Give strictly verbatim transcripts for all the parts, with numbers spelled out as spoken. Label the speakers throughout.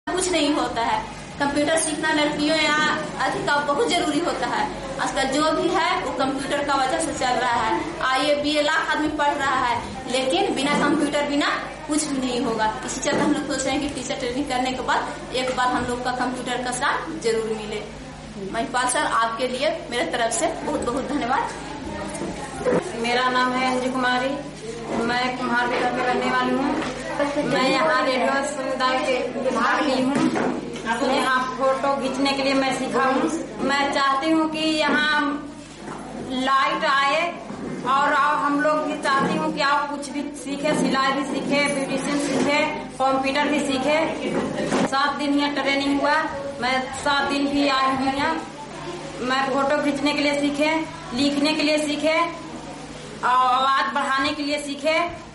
Speaker 1: कुछ नहीं होता है। कंप्यूटर सीखना लड़कियों यहाँ अधिक बहुत जरूरी होता है। आजकल जो भी है वो कंप्यूटर का वजह से चल रहा है। आईए बीए लाख आदमी पढ़ रहा है, लेकिन बिना कंप्यूटर बिना कुछ भी नहीं होगा। इसी चलते हम लोग सोच रहे हैं कि टीचर ट्रेनिंग करने के बाद एक बार हम लोग का कंप्यूटर का साथ जरूर मिले। महिपाल सर, आपके लिए मेरे तरफ से बहुत बहुत धन्यवाद।
Speaker 2: मेरा नाम है अंजू कुमारी, मैं कुम्हार बिहार में रहने वाली हूँ। मैं यहाँ रेडियो समुदाय के भाग ली हूँ। यहाँ फोटो खींचने के लिए मैं सीखा हूँ। मैं चाहती हूँ कि यहाँ लाइट आए और हम लोग भी चाहती हूँ कि आप कुछ भी सीखे, सिलाई भी सीखे, ब्यूटिशियन सीखे, कंप्यूटर भी सीखे। सात दिन यहाँ ट्रेनिंग हुआ, मैं सात दिन भी आई हूँ यहाँ। मैं फोटो खींचने के लिए सीखे, लिखने के लिए सीखे, आवाज बढ़ाने के लिए सीखे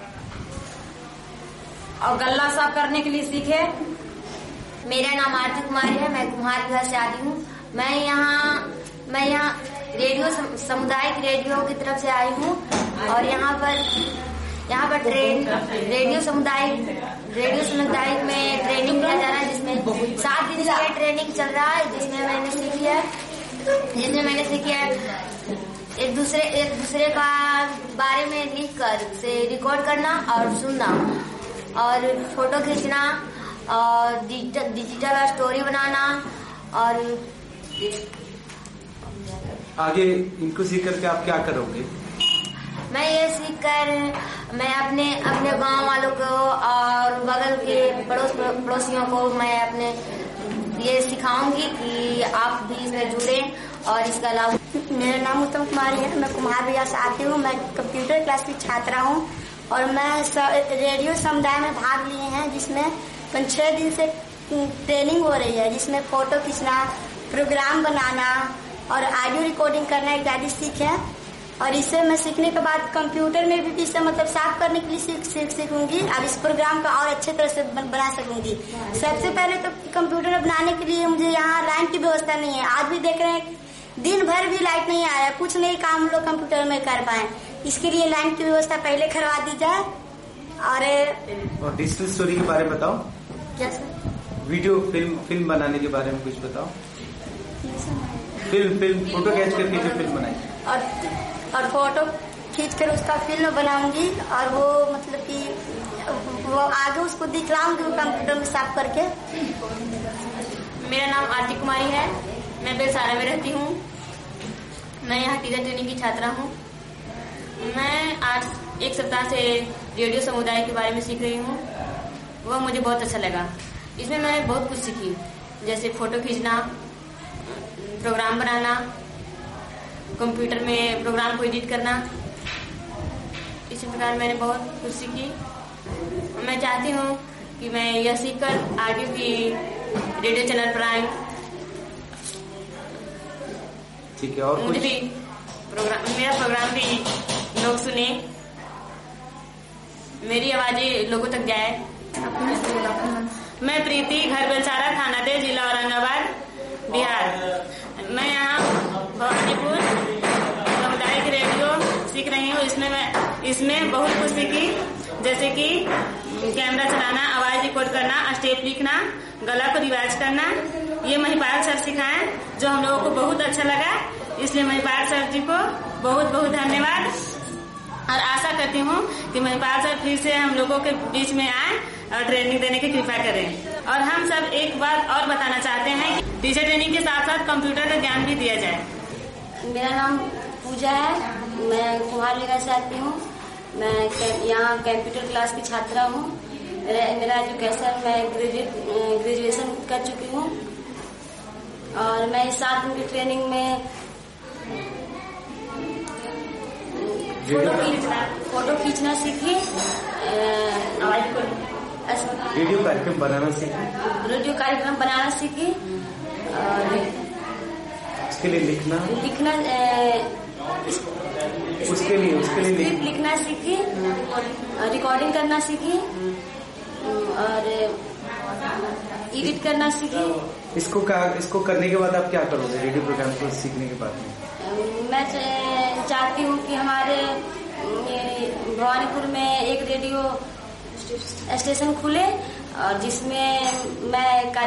Speaker 2: और गल्ला साफ करने के लिए सीखे।
Speaker 3: मेरा नाम आरती कुमारी है, मैं कुम्हार बिहार से आती हूँ। मैं यहाँ मैं यहाँ रेडियो सामुदायिक रेडियो की तरफ से आई हूँ और यहाँ पर यहाँ पर ट्रेन रेडियो सामुदायिक रेडियो सामुदायिक में ट्रेनिंग दिया जा रहा है, जिसमें सात दिन से ट्रेनिंग चल रहा है, जिसमें मैंने सीखी है जिसमें मैंने सीखी है एक दूसरे एक दूसरे का बारे में लिख कर से रिकॉर्ड करना और सुनना और फोटो खींचना और डिजिटल डिजिटल स्टोरी बनाना। और
Speaker 4: आगे इनको सीख करके आप क्या करोगे?
Speaker 3: मैं ये सीख कर मैं अपने अपने गांव वालों को और बगल के पड़ोस पड़ोसियों को मैं अपने ये सिखाऊंगी कि आप भी इसमें जुड़े और इसका लाभ।
Speaker 5: मेरा नाम उत्तम कुमारी है, मैं कुम्हार बिहार से आती हूँ। मैं कंप्यूटर क्लास की छात्रा हूँ और मैं रेडियो समुदाय में भाग लिए हैं, जिसमें पाँच छह दिन से ट्रेनिंग हो रही है, जिसमें फोटो खींचना, प्रोग्राम बनाना और ऑडियो रिकॉर्डिंग करना इत्यादि सीखे। और इसे मैं सीखने के बाद कंप्यूटर में भी इसे मतलब साफ करने के लिए सीख सीख सीखूंगी और इस प्रोग्राम को और अच्छे तरह से बना सकूंगी। सबसे पहले तो कंप्यूटर बनाने के लिए मुझे यहाँ लाइन की व्यवस्था नहीं है। आज भी देख रहे हैं दिन भर भी लाइट नहीं आया, कुछ नहीं काम हम लोग कंप्यूटर में कर पाए। इसके लिए लाइन की व्यवस्था पहले करवा दी जाए। और,
Speaker 4: और डिजिटल स्टोरी के बारे में बताओ।
Speaker 5: क्या सर?
Speaker 4: वीडियो फिल्म फिल्म बनाने के बारे में कुछ बताओ। फिल्म फिल्म फोटो खींच करके जो फिल्म बनाई
Speaker 5: और और फोटो खींच कर उसका फिल्म बनाऊंगी और वो मतलब कि वो आगे उसको दिखलाऊंगी कंप्यूटर में साफ करके।
Speaker 1: मेरा नाम आरती कुमारी है, मैं बेलसारा में रहती हूँ। मैं यहाँ टीचर ट्रेनिंग की छात्रा हूँ। मैं आज एक सप्ताह से रेडियो समुदाय के बारे में सीख रही हूँ। वह मुझे बहुत अच्छा लगा। इसमें मैं बहुत कुछ सीखी, जैसे फोटो खींचना, प्रोग्राम बनाना, कंप्यूटर में प्रोग्राम को एडिट करना। इसी प्रकार मैंने बहुत कुछ सीखी। मैं चाहती हूँ कि मैं यह सीखकर आगे भी रेडियो चैनल पर आए।
Speaker 4: ठीक है, और
Speaker 1: मुझे
Speaker 4: कुछ?
Speaker 1: भी प्रोग्राम मेरा प्रोग्राम भी लोग सुने, मेरी आवाजें लोगों तक जाए। मैं प्रीति, घर बेलसारा, थाना दे, जिला औरंगाबाद, बिहार। मैं यहाँ भवानीपुर सामुदायिक रेडियो सीख रही हूँ। इसमें मैं इसमें बहुत कुछ सीखी, जैसे कि कैमरा चलाना, आवाज रिकॉर्ड करना, स्टेप लिखना, गला को रिवाज करना। ये महिपाल सर सिखाए, जो हम लोगों को बहुत अच्छा लगा। इसलिए महिपाल सर जी को बहुत बहुत धन्यवाद और आशा करती हूँ कि महिपाल सर फिर से हम लोगों के बीच में आए और ट्रेनिंग देने की कृपा करें। और हम सब एक बात और बताना चाहते हैं कि टीचर ट्रेनिंग के साथ साथ कंप्यूटर का ज्ञान भी दिया जाए।
Speaker 3: मेरा नाम पूजा है, मैं कुम्हार बिहार से आती हूँ। मैं यहाँ कंप्यूटर क्लास की छात्रा हूँ। मेरा एजुकेशन मैं ग्रेजुएशन कर चुकी हूँ और मैं इस सात दिन की ट्रेनिंग में फोटो खींचना फोटो खींचना सीखी,
Speaker 4: रेडियो कार्यक्रम बनाना सीखी
Speaker 3: रेडियो कार्यक्रम बनाना सीखी और
Speaker 4: उसके लिए लिखना
Speaker 3: लिखना
Speaker 4: उसके लिए उसके लिए
Speaker 3: स्क्रिप्ट लिखना सीखी, रिकॉर्डिंग करना सीखी और एडिट करना सीखी।
Speaker 4: इसको का, इसको करने के बाद आप क्या करोगे? रेडियो प्रोग्राम को सीखने के बाद में
Speaker 3: मैं चाहती हूँ कि हमारे भवानीपुर में एक रेडियो स्टेशन खुले और जिसमें मैं